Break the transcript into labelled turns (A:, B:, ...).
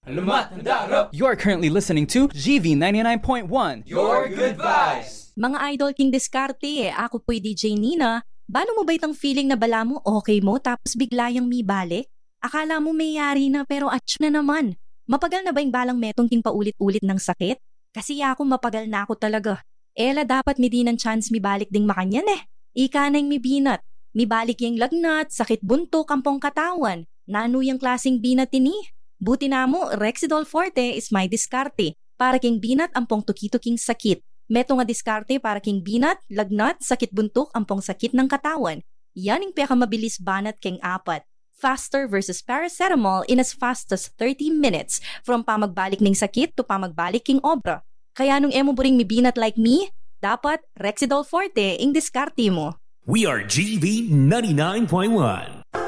A: Alamat, handaro!
B: You are currently listening to GV 99.1.
A: Your good vibes!
C: Mga Idol King Diskarte, ako po'y DJ Nina. Bano mo ba itang feeling na bala mo okay mo tapos bigla yung may balik? Akala mo may yari na pero atch na naman. Mapagal na ba yung balang metong king paulit-ulit ng sakit? Kasi ako mapagal na ako talaga. Ela dapat mi di ng chance mi balik ding makanyan eh. Ika na yung mi binat. Mi balik yung lagnat, sakit bunto, kampong katawan. Nano yung klaseng binat ini? Buti na mo, Rexidol Forte is my diskarte. Para king binat ampong tuki-tuking sakit. Meto nga diskarte para king binat, lagnat, sakit buntok, ampong sakit ng katawan. Yan ang pinakamabilis banat king apat. Faster versus paracetamol in as fast as 30 minutes from pamagbalik ng sakit to pamagbalik king obra. Kaya nung emo buring mi binat like me, dapat Rexidol Forte ing diskarte mo.
D: We are GV 99.1.